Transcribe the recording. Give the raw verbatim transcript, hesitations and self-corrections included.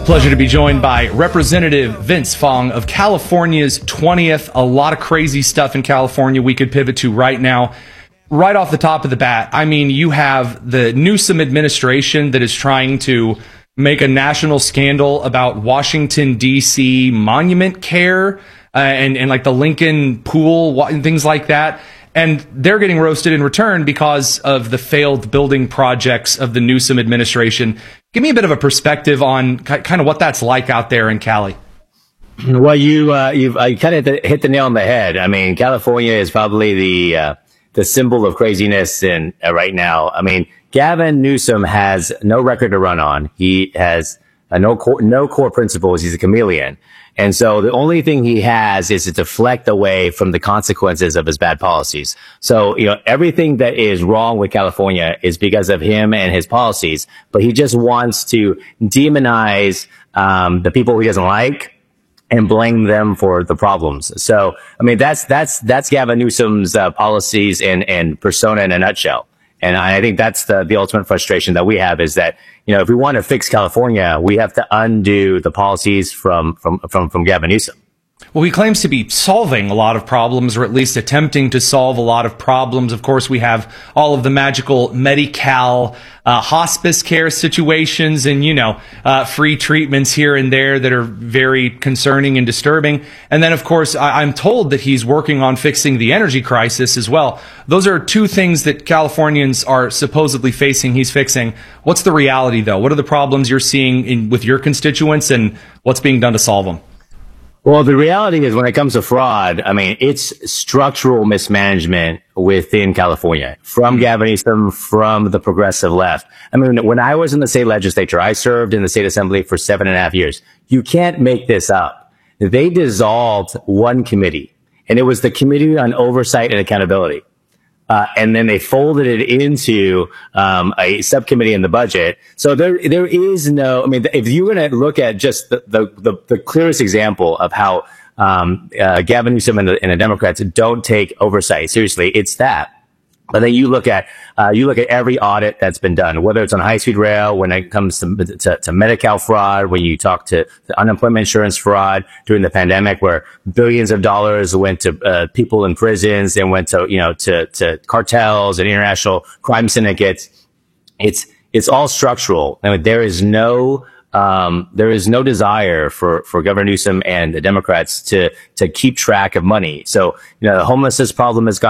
Pleasure to be joined by Representative Vince Fong of California's twentieth. A lot of crazy stuff in California we could pivot to right now. Right off the top of the bat, I mean, you have the Newsom administration that is trying to make a national scandal about Washington, D C monument care uh, and, and like the Lincoln Pool and things like that. And they're getting roasted in return because of the failed building projects of the Newsom administration. Give me a bit of a perspective on kind of what that's like out there in Cali. Well, you uh, you've uh, you kind of hit the nail on the head. I mean, California is probably the uh, the symbol of craziness in uh, right now. I mean, Gavin Newsom has no record to run on. He has uh, no core, no core principles. He's a chameleon. And so the only thing he has is to deflect away from the consequences of his bad policies. So, you know, everything that is wrong with California is because of him and his policies, but he just wants to demonize um, the people he doesn't like and blame them for the problems. So, I mean, that's, that's, that's Gavin Newsom's uh, policies and, and persona in a nutshell. And I think that's the, the ultimate frustration that we have is that, you know, if we want to fix California, we have to undo the policies from, from, from, from Gavin Newsom. Well, he claims to be solving a lot of problems, or at least attempting to solve a lot of problems. Of course, we have all of the magical Medi-Cal uh, hospice care situations and, you know, uh, free treatments here and there that are very concerning and disturbing. And then, of course, I- I'm told that he's working on fixing the energy crisis as well. Those are two things that Californians are supposedly facing he's fixing. What's the reality, though? What are the problems you're seeing in, with your constituents, and what's being done to solve them? Well, the reality is when it comes to fraud, I mean, it's structural mismanagement within California from mm-hmm. Gavin Newsom, from the progressive left. I mean, when I was in the state legislature, I served in the state assembly for seven and a half years. You can't make this up. They dissolved one committee, and it was the Committee on Oversight and Accountability. Uh, and then they folded it into um, a subcommittee in the budget. So there, there is no. I mean, if you're going to look at just the, the the the clearest example of how um, uh, Gavin Newsom and the, and the Democrats don't take oversight seriously, it's that. But then you look at uh, you look at every audit that's been done, whether it's on high-speed rail, when it comes to, to, to Medi-Cal fraud, when you talk to the unemployment insurance fraud during the pandemic, where billions of dollars went to uh, people in prisons and went to you know to to cartels and international crime syndicates. It's it's all structural. I mean, there is no um, there is no desire for for Governor Newsom and the Democrats to to keep track of money. So you know, the homelessness problem has gone